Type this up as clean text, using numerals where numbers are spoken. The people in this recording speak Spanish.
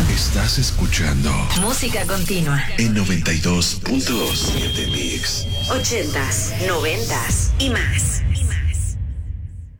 Estás escuchando Música continua en 92.7 Mix. 80s, 90s y más.